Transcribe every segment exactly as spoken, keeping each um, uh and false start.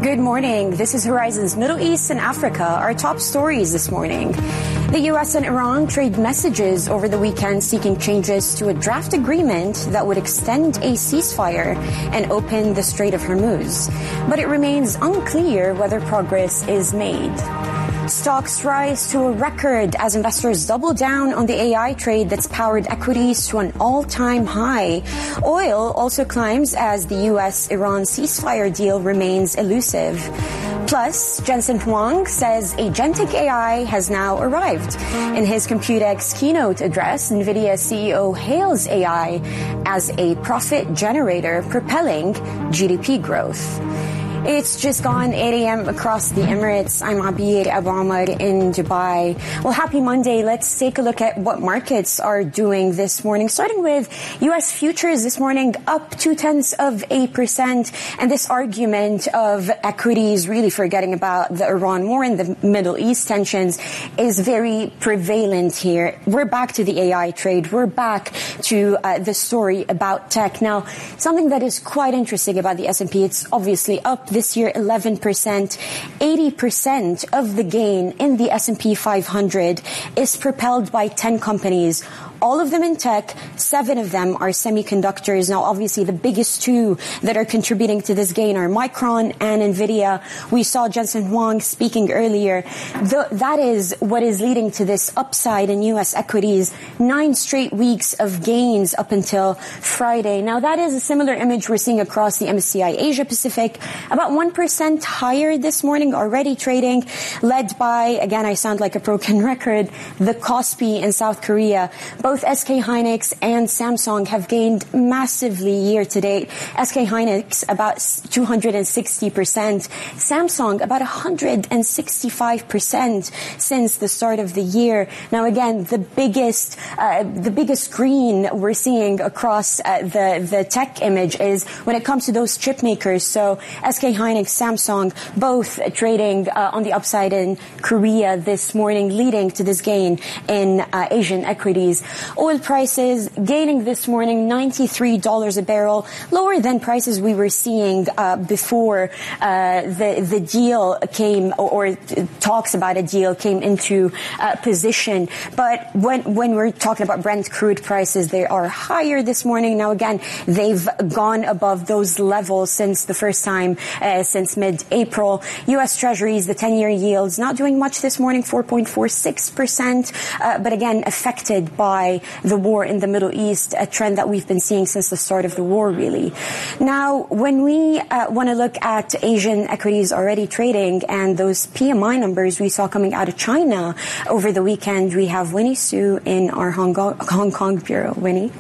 Good morning. This is Horizon's Middle East and Africa, our top stories this morning. The U S and Iran trade messages over the weekend seeking changes to a draft agreement that would extend a ceasefire and open the Strait of Hormuz. But it remains unclear whether progress is made. Stocks rise to a record as investors double down on the A I trade that's powered equities to an all-time high. Oil also climbs as the U S-Iran ceasefire deal remains elusive. Plus, Jensen Huang says agentic A I has now arrived. In his Computex keynote address, NVIDIA C E O hails A I as a profit generator propelling G D P growth. It's just gone eight a.m. across the Emirates. I'm Abir Abu Amar in Dubai. Well, happy Monday. Let's take a look at what markets are doing this morning. Starting with U S futures this morning, up two-tenths of a percent. And this argument of equities really forgetting about the Iran war and the Middle East tensions is very prevalent here. We're back to the A I trade. We're back to uh, the story about tech. Now, something that is quite interesting about the S and P, it's obviously up this year eleven percent. eighty percent of the gain in the S and P five hundred is propelled by ten companies. All of them in tech, seven of them are semiconductors. Now, obviously, the biggest two that are contributing to this gain are Micron and NVIDIA. We saw Jensen Huang speaking earlier. The, that is what is leading to this upside in U S equities. Nine straight weeks of gains up until Friday. Now, that is a similar image we're seeing across the M S C I Asia Pacific. About one percent higher this morning, already trading, led by, again, I sound like a broken record, the Kospi in South Korea. Both S K Hynix and Samsung have gained massively year to date. S K Hynix about two hundred sixty percent. Samsung about one hundred sixty-five percent since the start of the year. Now, again, the biggest, uh, the biggest green we're seeing across uh, the, the tech image is when it comes to those chip makers. So S K Hynix, Samsung, both trading uh, on the upside in Korea this morning, leading to this gain in uh, Asian equities. Oil prices gaining this morning ninety-three dollars a barrel, lower than prices we were seeing uh, before uh, the the deal came, or, or talks about a deal came into uh, position. But when when we're talking about Brent crude prices, they are higher this morning. Now, again, they've gone above those levels since the first time uh, since mid-April. U S Treasuries, the ten-year yields, not doing much this morning, four point four six percent, uh, but again, affected by the war in the Middle East, a trend that we've been seeing since the start of the war, really. Now, when we uh, want to look at Asian equities already trading and those P M I numbers we saw coming out of China over the weekend, we have Winnie Su in our Hong Kong, Hong Kong bureau. Winnie?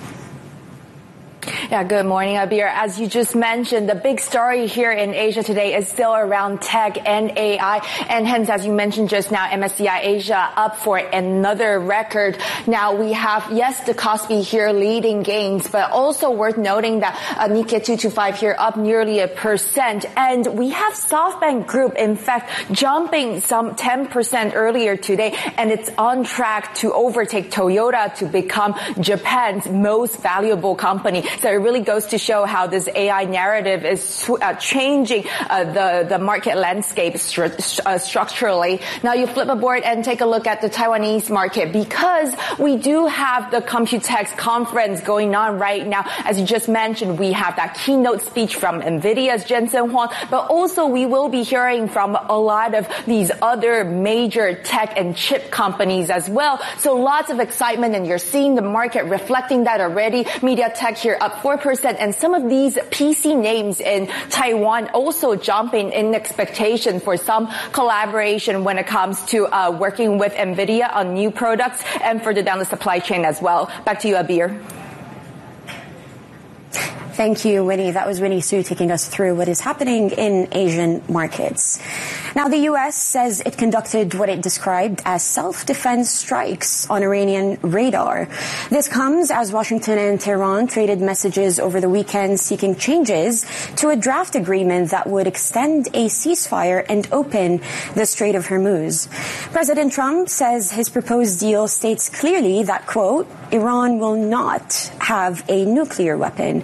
Yeah, good morning, Abir. As you just mentioned, the big story here in Asia today is still around tech and A I. And hence, as you mentioned just now, M S C I Asia up for another record. Now, we have, yes, the Kospi here leading gains, but also worth noting that uh, Nikkei two twenty-five here up nearly a percent. And we have SoftBank Group, in fact, jumping some ten percent earlier today. And it's on track to overtake Toyota to become Japan's most valuable company. So it really goes to show how this A I narrative is uh, changing uh, the, the market landscape stru- uh, structurally. Now you flip aboard and take a look at the Taiwanese market, because we do have the Computex conference going on right now. As you just mentioned, we have that keynote speech from NVIDIA's Jensen Huang, but also we will be hearing from a lot of these other major tech and chip companies as well. So lots of excitement, and you're seeing the market reflecting that already. MediaTek here up four percent, and some of these P C names in Taiwan also jumping in expectation for some collaboration when it comes to uh, working with NVIDIA on new products and further down the supply chain as well. Back to you, Abir. Thank you, Winnie. That was Winnie Su taking us through what is happening in Asian markets. Now, the U S says it conducted what it described as self-defense strikes on Iranian radar. This comes as Washington and Tehran traded messages over the weekend seeking changes to a draft agreement that would extend a ceasefire and open the Strait of Hormuz. President Trump says his proposed deal states clearly that, quote, Iran will not have a nuclear weapon.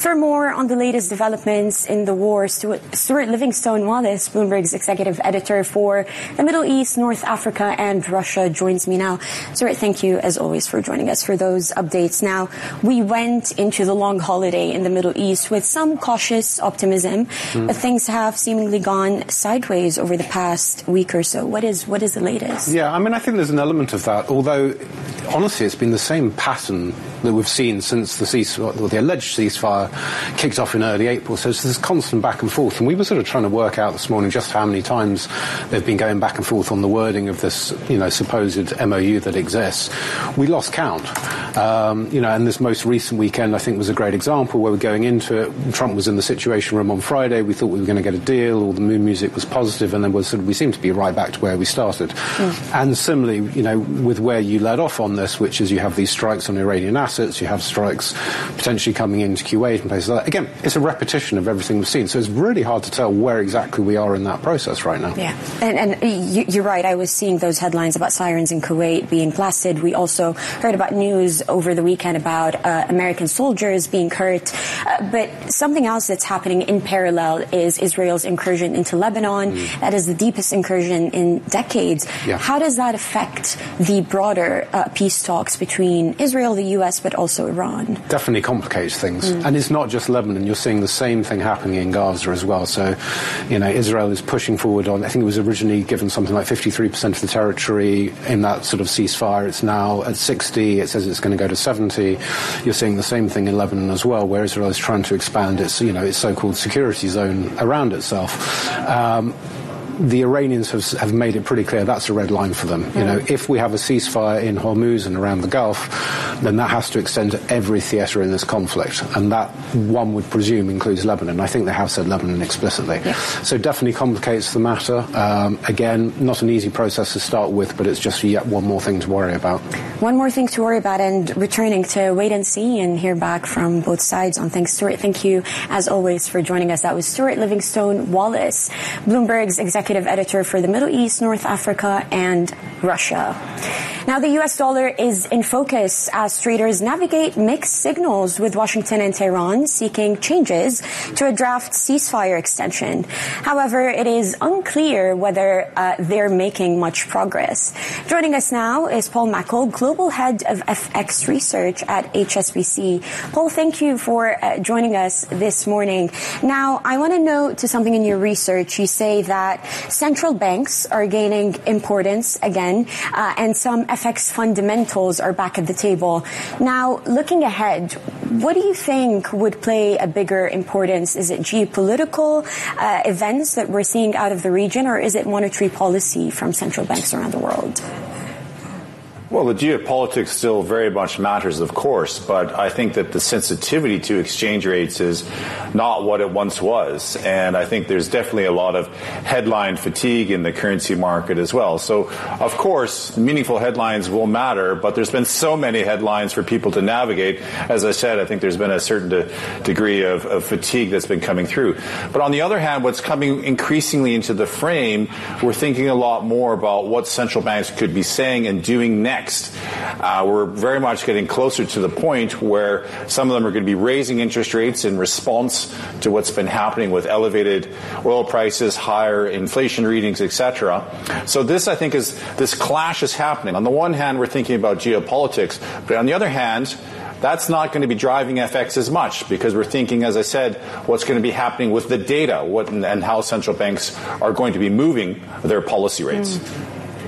For more on the latest developments in the war, Stuart, Stuart Livingstone Wallace, Bloomberg's executive editor for the Middle East, North Africa, and Russia, joins me now. Stuart, thank you, as always, for joining us for those updates. Now, we went into the long holiday in the Middle East with some cautious optimism, mm. but things have seemingly gone sideways over the past week or so. What is what is the latest? Yeah, I mean, I think there's an element of that, although, honestly, it's been the same pattern that we've seen since the ceasefire, or the alleged ceasefire kicked off in early April. So there's this constant back and forth. And we were sort of trying to work out this morning just how many times they've been going back and forth on the wording of this, you know, supposed M O U that exists. We lost count. Um, you know, and this most recent weekend, I think, was a great example where we're going into it. Trump was in the Situation Room on Friday. We thought we were going to get a deal. All the mood music was positive, and then was sort of, we seemed to be right back to where we started. Mm. And similarly, you know, with where you led off on this, which is you have these strikes on Iranian assets, you have strikes potentially coming into Kuwait and places like that. Again, it's a repetition of everything we've seen. So it's really hard to tell where exactly we are in that process right now. Yeah, and, and you're right. I was seeing those headlines about sirens in Kuwait being blasted. We also heard about news over the weekend about uh, American soldiers being hurt. Uh, but something else that's happening in parallel is Israel's incursion into Lebanon. Mm. That is the deepest incursion in decades. Yeah. How does that affect the broader uh, peace talks between Israel, the U S, but also Iran? Definitely complicates things. Mm. And it's not just Lebanon. You're seeing the same thing happening in Gaza as well. So, you know, Israel is pushing forward on, I think it was originally given something like fifty-three percent of the territory in that sort of ceasefire. It's now at sixty. It says it's going to go to seventy. You're seeing the same thing in Lebanon as well, where Israel is trying to expand its, you know, its so-called security zone around itself. Um, The Iranians have, have made it pretty clear that's a red line for them. Mm. You know, if we have a ceasefire in Hormuz and around the Gulf, then that has to extend to every theatre in this conflict. And that, one would presume, includes Lebanon. I think they have said Lebanon explicitly. Yeah. So definitely complicates the matter. Um, again, not an easy process to start with, but it's just yet one more thing to worry about. One more thing to worry about, and returning to wait and see and hear back from both sides on things. Stuart, thank you, as always, for joining us. That was Stuart Livingstone Wallace, Bloomberg's executive editor for the Middle East, North Africa, and Russia. Now, the U S dollar is in focus as traders navigate mixed signals, with Washington and Tehran seeking changes to a draft ceasefire extension. However, it is unclear whether uh, they're making much progress. Joining us now is Paul Mackel, Global Head of F X Research at H S B C. Paul, thank you for uh, joining us this morning. Now, I want to note to something in your research. You say that central banks are gaining importance again, uh, and some F X fundamentals are back at the table. Now, looking ahead, what do you think would play a bigger importance? Is it geopolitical uh, events that we're seeing out of the region, or is it monetary policy from central banks around the world? Well, the geopolitics still very much matters, of course, but I think that the sensitivity to exchange rates is not what it once was. And I think there's definitely a lot of headline fatigue in the currency market as well. So, of course, meaningful headlines will matter, but there's been so many headlines for people to navigate. As I said, I think there's been a certain de- degree of, of fatigue that's been coming through. But on the other hand, what's coming increasingly into the frame, we're thinking a lot more about what central banks could be saying and doing next. Uh, we're very much getting closer to the point where some of them are going to be raising interest rates in response to what's been happening with elevated oil prices, higher inflation readings, et cetera. So this, I think, is this clash is happening. On the one hand, we're thinking about geopolitics, but on the other hand, that's not going to be driving F X as much, because we're thinking, as I said, what's going to be happening with the data, what and, and how central banks are going to be moving their policy rates. Mm.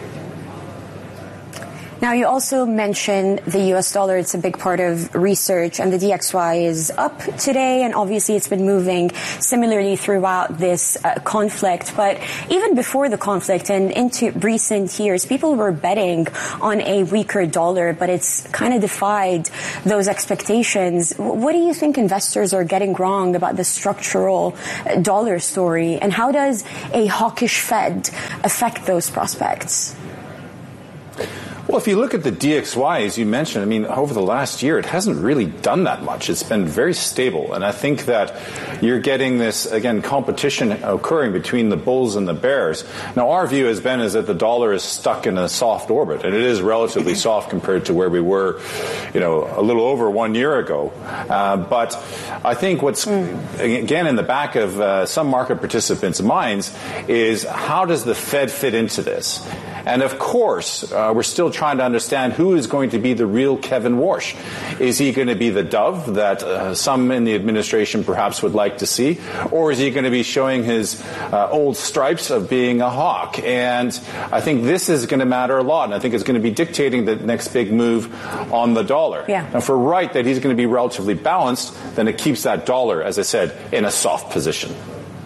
Now, you also mentioned the U S dollar. It's a big part of research, and the D X Y is up today, and obviously it's been moving similarly throughout this uh, conflict. But even before the conflict and into recent years, people were betting on a weaker dollar, but it's kind of defied those expectations. What do you think investors are getting wrong about the structural dollar story, and how does a hawkish Fed affect those prospects? Well, if you look at the D X Y, as you mentioned, I mean, over the last year, it hasn't really done that much. It's been very stable. And I think that you're getting this, again, competition occurring between the bulls and the bears. Now, our view has been is that the dollar is stuck in a soft orbit, and it is relatively soft compared to where we were, you know, a little over one year ago. Uh, but I think what's, mm. again, in the back of uh, some market participants' minds is how does the Fed fit into this? And of course, uh, we're still trying to understand who is going to be the real Kevin Warsh. Is he going to be the dove that uh, some in the administration perhaps would like to see? Or is he going to be showing his uh, old stripes of being a hawk? And I think this is going to matter a lot. And I think it's going to be dictating the next big move on the dollar. Yeah. Now, if we're right that he's going to be relatively balanced, then it keeps that dollar, as I said, in a soft position.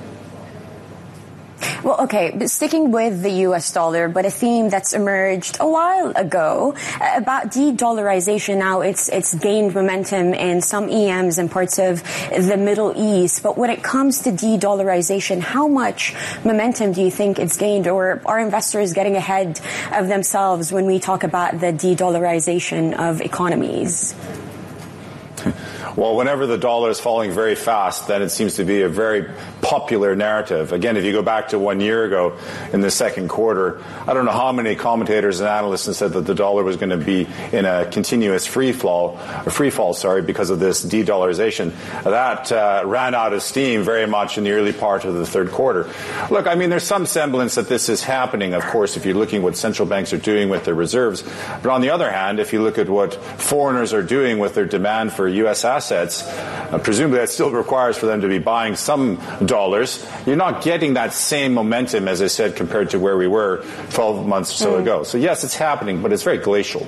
Well, okay, sticking with the U S dollar, but a theme that's emerged a while ago uh, about de-dollarization. Now it's it's gained momentum in some E Ms and parts of the Middle East. But when it comes to de-dollarization, how much momentum do you think it's gained, or are investors getting ahead of themselves when we talk about the de-dollarization of economies? Well, whenever the dollar is falling very fast, then it seems to be a very popular narrative. Again, if you go back to one year ago in the second quarter, I don't know how many commentators and analysts have said that the dollar was going to be in a continuous free fall, or free fall, sorry, because of this de-dollarization. That uh, ran out of steam very much in the early part of the third quarter. Look, I mean, there's some semblance that this is happening, of course, if you're looking at what central banks are doing with their reserves. But on the other hand, if you look at what foreigners are doing with their demand for U S assets, uh, presumably that still requires for them to be buying some dollars. You're not getting that same momentum, as I said, compared to where we were twelve months or so mm. ago. So yes, it's happening, but it's very glacial.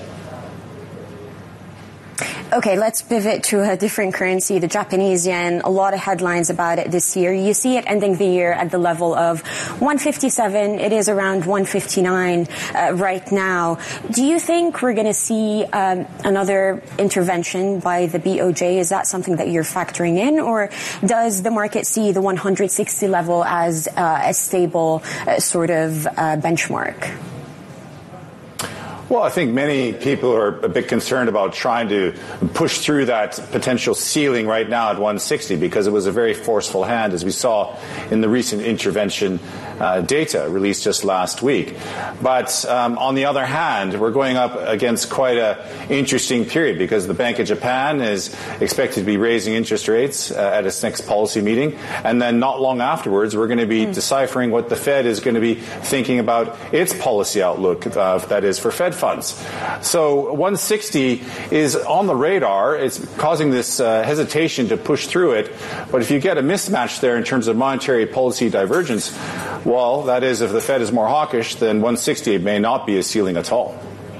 Okay, let's pivot to a different currency, the Japanese yen. A lot of headlines about it this year. You see it ending the year at the level of one fifty-seven. It is around one fifty-nine uh, right now. Do you think we're going to see um, another intervention by the B O J? Is that something that you're factoring in, or does the market see the one sixty level as uh, a stable uh, sort of uh, benchmark? Well, I think many people are a bit concerned about trying to push through that potential ceiling right now at one sixty because it was a very forceful hand, as we saw in the recent intervention uh, data released just last week. But um, on the other hand, we're going up against quite an interesting period because the Bank of Japan is expected to be raising interest rates uh, at its next policy meeting. And then not long afterwards, we're going to be mm. deciphering what the Fed is going to be thinking about its policy outlook, uh, that is, for Fed funds. So one sixty is on the radar. It's causing this uh, hesitation to push through it. But if you get a mismatch there in terms of monetary policy divergence, well, that is, if the Fed is more hawkish, then one sixty may not be a ceiling at all.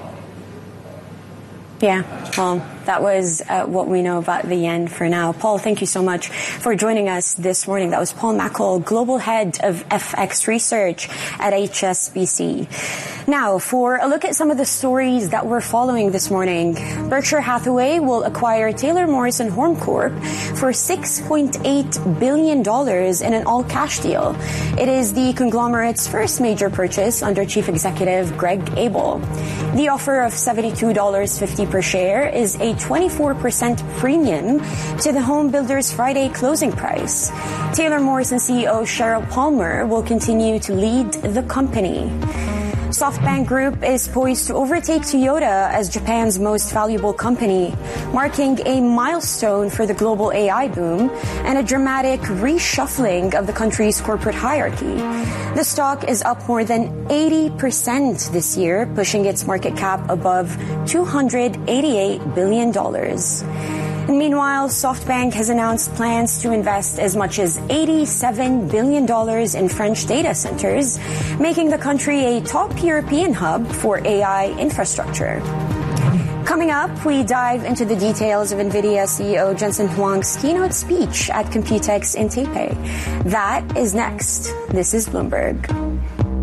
Yeah, well, that was uh, what we know about the yen for now. Paul, thank you so much for joining us this morning. That was Paul Mackel, Global Head of F X Research at H S B C. Now, for a look at some of the stories that we're following this morning, Berkshire Hathaway will acquire Taylor Morrison Home Corp for six point eight billion dollars in an all-cash deal. It is the conglomerate's first major purchase under Chief Executive Greg Abel. The offer of seventy-two dollars and fifty cents per share is a twenty-four percent premium to the home builder's Friday closing price. Taylor Morrison C E O Sheryl Palmer will continue to lead the company. SoftBank Group is poised to overtake Toyota as Japan's most valuable company, marking a milestone for the global A I boom and a dramatic reshuffling of the country's corporate hierarchy. The stock is up more than eighty percent this year, pushing its market cap above two hundred eighty-eight billion dollars. And meanwhile, SoftBank has announced plans to invest as much as eighty-seven billion dollars in French data centers, making the country a top European hub for A I infrastructure. Coming up, we dive into the details of NVIDIA C E O Jensen Huang's keynote speech at Computex in Taipei. That is next. This is Bloomberg.